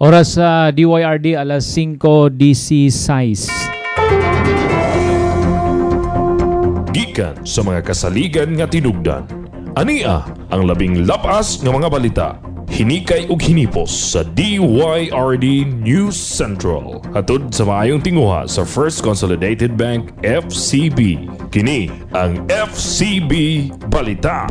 Oras sa DYRD alas 5 DC size. Gikan sa mga kasaligan nga tinugdan. Ania ang labing lapas nga mga balita. Hinikay ug hinipos sa DYRD News Central. Hatod sa maayong tinguha sa First Consolidated Bank FCB. Kini ang FCB Balita.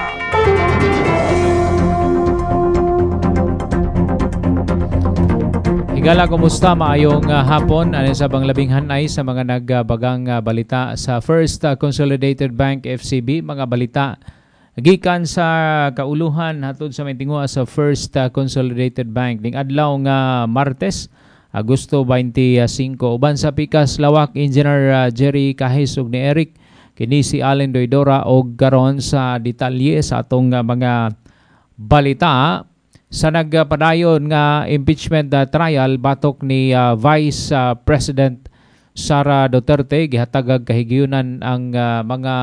Higala, kumusta? Maayong hapon. Ano sa bang labing hanay sa mga nagbagang balita sa First Consolidated Bank FCB. Mga balita gikan sa kauluhan hatod sa may tinguha sa First Consolidated Bank ning adlaw nga Martes, Agosto 25. Uban sa pikas lawak Engineer Jerry Kahis ug ni Eric, kini si Allen Doidora og karon sa detalye sa atong mga balita. Sa nagpadayon nga impeachment trial batok ni Vice President Sara Duterte, gihatag kahigayunan ang mga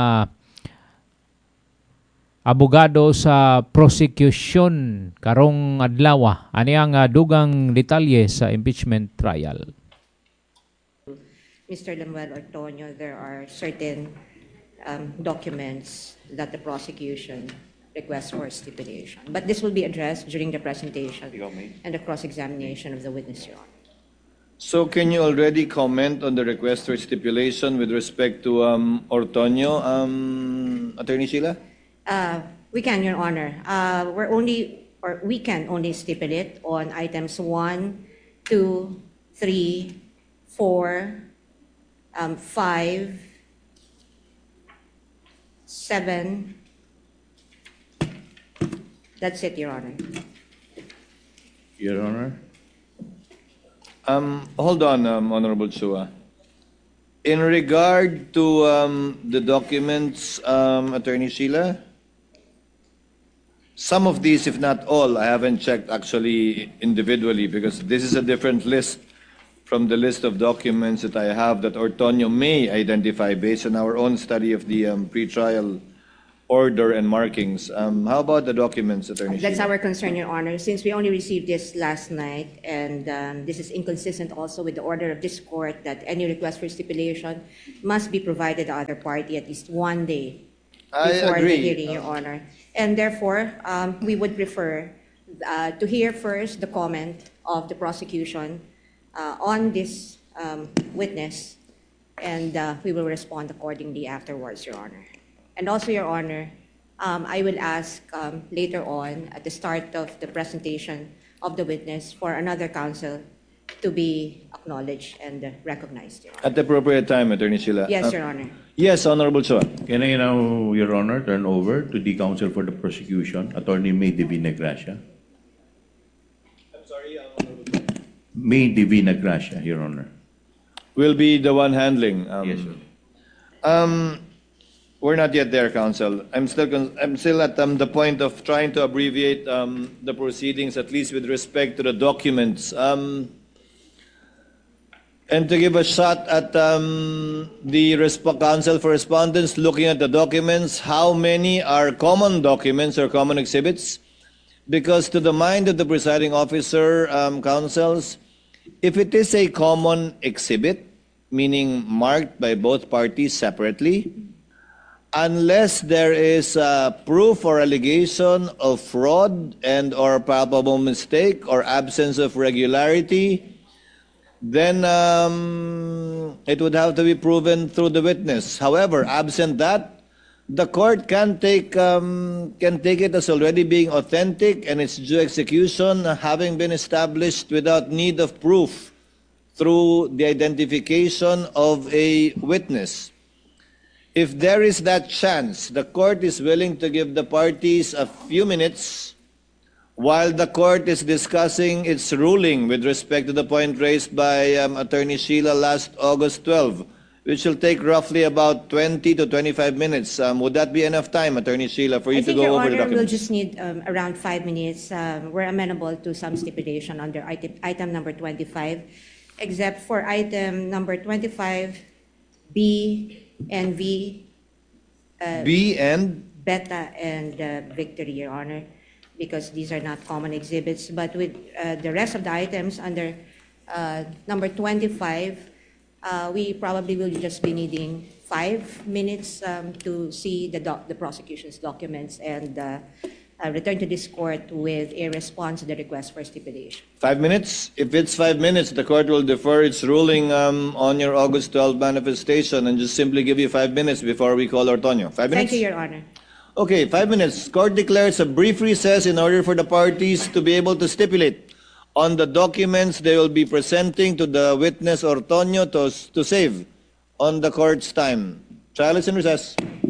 abogado sa prosecution karong adlaw. Ani ang dugang detalye sa impeachment trial. Mr. Lemuel Ortonio, there are certain documents that the prosecution request for stipulation. But this will be addressed during the presentation and the cross-examination of the witness, Your Honor. So can you already comment on the request for stipulation with respect to Ortonio, Attorney Sheila? We can, Your Honor. We can only stipulate on items 1, 2, 3, 4, 5, 7. That's it, Your Honor. Your Honor. Hold on, Honorable Chua. In regard to the documents, Attorney Sheila, some of these, if not all, I haven't checked actually individually because this is a different list from the list of documents that I have that Ortonio may identify based on our own study of the pretrial order and markings. How about the documents, Attorney That's Sheila? our concern, Your Honor. Since we only received this last night, and this is inconsistent also with the order of this court that any request for stipulation must be provided to other party at least 1 day before the hearing, Your Honor. And therefore, we would prefer to hear first the comment of the prosecution on this witness, and we will respond accordingly afterwards, Your Honor. And also, Your Honor, I will ask later on at the start of the presentation of the witness for another counsel to be acknowledged and recognized, Your Honor. At the appropriate time, Attorney Sheila. Yes, Your Honor. Yes, Honorable Chua. Can I now, Your Honor, turn over to the counsel for the prosecution, Attorney May Divina Gracia? I'm sorry, Honorable Chua. May Divina Gracia, Your Honor. Will be the one handling. Yes, sir. We're not yet there, counsel. I'm still at the point of trying to abbreviate the proceedings, at least with respect to the documents. And to give a shot at the counsel for respondents looking at the documents, how many are common documents or common exhibits? Because to the mind of the presiding officer, counsels, if it is a common exhibit, meaning marked by both parties separately, unless there is proof or allegation of fraud and or palpable mistake or absence of regularity, then it would have to be proven through the witness. However, absent that, the court can take it as already being authentic and its due execution having been established without need of proof through the identification of a witness. If there is that chance, the court is willing to give the parties a few minutes while the court is discussing its ruling with respect to the point raised by Attorney Sheila last August 12, which will take roughly about 20 to 25 minutes. Would that be enough time, Attorney Sheila, for you to go over the documents? We'll just need around 5 minutes. We're amenable to some stipulation under item number 25, except for item number 25, B and V. B and? Beta and Victory, Your Honor. because these are not common exhibits. But with the rest of the items under number 25, we probably will just be needing 5 minutes to see the prosecution's documents and return to this court with a response to the request for stipulation. 5 minutes? If it's 5 minutes, the court will defer its ruling on your August 12 manifestation and just simply give you 5 minutes before we call Ortonio. 5 minutes? Thank you, Your Honor. Okay, 5 minutes. Court declares a brief recess in order for the parties to be able to stipulate on the documents they will be presenting to the witness Ortonio to save on the court's time. Trial is in recess.